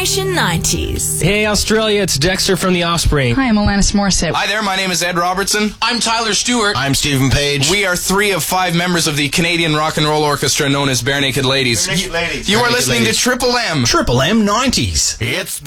Generation 90s. Hey Australia, it's Dexter from The Offspring. Hi, I'm Alanis Morissette. Hi there, my name is Ed Robertson. I'm Tyler Stewart. I'm Stephen Page. We are 3 of 5 members of the Canadian rock and roll orchestra known as Bare Naked Ladies. Bare Naked Ladies. You Bare are Naked listening Ladies. to Triple M. Triple M 90s. It's